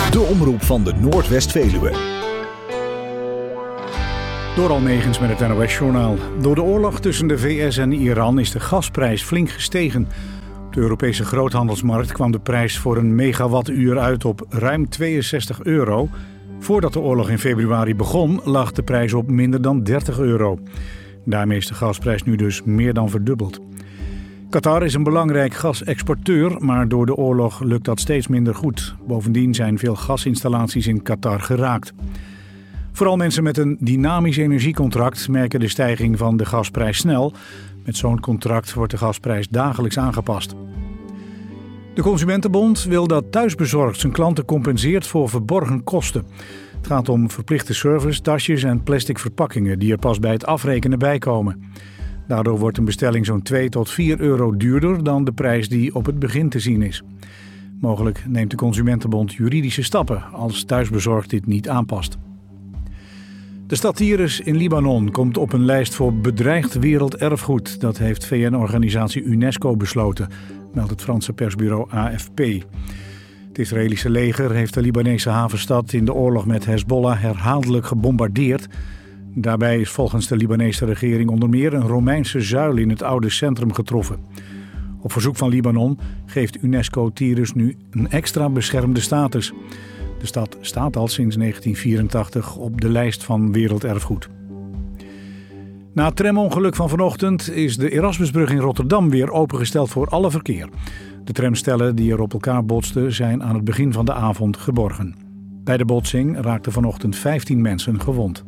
De omroep van de Noordwest-Veluwe. Door Almegens met het NOS-journaal. Door de oorlog tussen de VS en Iran is de gasprijs flink gestegen. Op de Europese groothandelsmarkt kwam de prijs voor een megawattuur uit op ruim €62. Voordat de oorlog in februari begon, lag de prijs op minder dan €30. Daarmee is de gasprijs nu dus meer dan verdubbeld. Qatar is een belangrijk gasexporteur, maar door de oorlog lukt dat steeds minder goed. Bovendien zijn veel gasinstallaties in Qatar geraakt. Vooral mensen met een dynamisch energiecontract merken de stijging van de gasprijs snel. Met zo'n contract wordt de gasprijs dagelijks aangepast. De Consumentenbond wil dat Thuisbezorgd zijn klanten compenseert voor verborgen kosten. Het gaat om verplichte service, tasjes en plastic verpakkingen die er pas bij het afrekenen bijkomen. Daardoor wordt een bestelling zo'n €2 tot €4 duurder dan de prijs die op het begin te zien is. Mogelijk neemt de Consumentenbond juridische stappen als Thuisbezorgd dit niet aanpast. De stad Tyrus in Libanon komt op een lijst voor bedreigd werelderfgoed. Dat heeft VN-organisatie UNESCO besloten, meldt het Franse persbureau AFP. Het Israëlische leger heeft de Libanese havenstad in de oorlog met Hezbollah herhaaldelijk gebombardeerd. Daarbij is volgens de Libanese regering onder meer een Romeinse zuil in het oude centrum getroffen. Op verzoek van Libanon geeft UNESCO Tyrus nu een extra beschermde status. De stad staat al sinds 1984 op de lijst van werelderfgoed. Na het tramongeluk van vanochtend is de Erasmusbrug in Rotterdam weer opengesteld voor alle verkeer. De tramstellen die er op elkaar botsten zijn aan het begin van de avond geborgen. Bij de botsing raakten vanochtend 15 mensen gewond.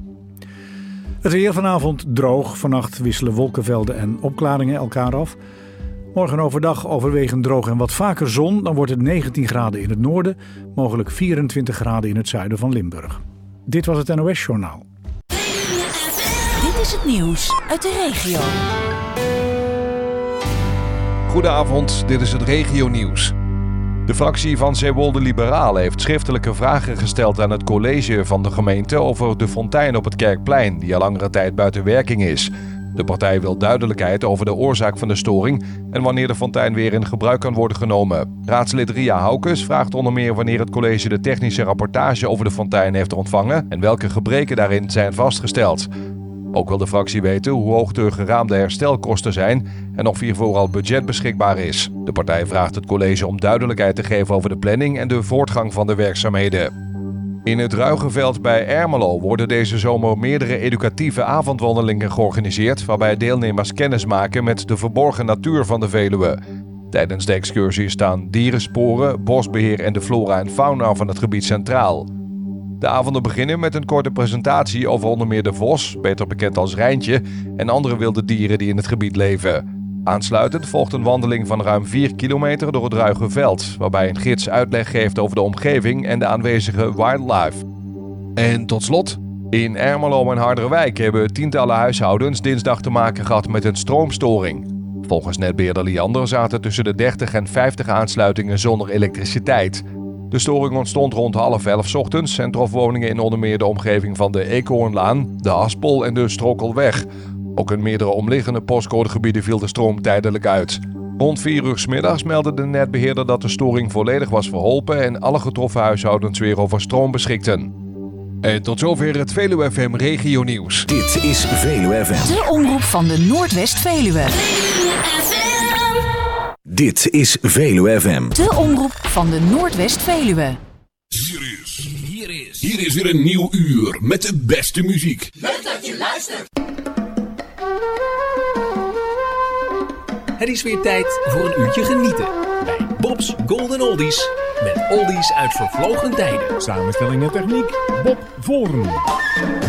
Het weer vanavond droog. Vannacht wisselen wolkenvelden en opklaringen elkaar af. Morgen overdag overwegend droog en wat vaker zon. Dan wordt het 19 graden in het noorden, mogelijk 24 graden in het zuiden van Limburg. Dit was het NOS-journaal. Dit is het nieuws uit de regio. Goedenavond, dit is het regionieuws. De fractie van Zeewolde Liberalen heeft schriftelijke vragen gesteld aan het college van de gemeente over de fontein op het Kerkplein, die al langere tijd buiten werking is. De partij wil duidelijkheid over de oorzaak van de storing en wanneer de fontein weer in gebruik kan worden genomen. Raadslid Ria Haukes vraagt onder meer wanneer het college de technische rapportage over de fontein heeft ontvangen en welke gebreken daarin zijn vastgesteld. Ook wil de fractie weten hoe hoog de geraamde herstelkosten zijn en of hiervoor al budget beschikbaar is. De partij vraagt het college om duidelijkheid te geven over de planning en de voortgang van de werkzaamheden. In het Ruigeveld bij Ermelo worden deze zomer meerdere educatieve avondwandelingen georganiseerd, waarbij deelnemers kennis maken met de verborgen natuur van de Veluwe. Tijdens de excursie staan dierensporen, bosbeheer en de flora en fauna van het gebied centraal. De avonden beginnen met een korte presentatie over onder meer de vos, beter bekend als Rijntje, en andere wilde dieren die in het gebied leven. Aansluitend volgt een wandeling van ruim 4 kilometer door het Ruigeveld, waarbij een gids uitleg geeft over de omgeving en de aanwezige wildlife. En tot slot, in Ermelo en Harderwijk hebben tientallen huishoudens dinsdag te maken gehad met een stroomstoring. Volgens netbeheerder Liander zaten tussen de 30 en 50 aansluitingen zonder elektriciteit. De storing ontstond rond 10:30 ochtends en trof woningen in onder meer de omgeving van de Eekhoornlaan, de Haspel en de Strokkelweg. Ook in meerdere omliggende postcodegebieden viel de stroom tijdelijk uit. Rond 4 uur 's middags meldde de netbeheerder dat de storing volledig was verholpen en alle getroffen huishoudens weer over stroom beschikten. En tot zover het Veluwe FM Regio Nieuws. Dit is Veluwe FM. De omroep van de Noordwest-Veluwe. Dit is Veluwe FM. De omroep van de Noordwest-Veluwe. Hier is weer een nieuw uur met de beste muziek. Leuk dat je luistert. Het is weer tijd voor een uurtje genieten bij Bob's Golden Oldies. Met oldies uit vervlogen tijden. Samenstelling en techniek, Bob Voorn.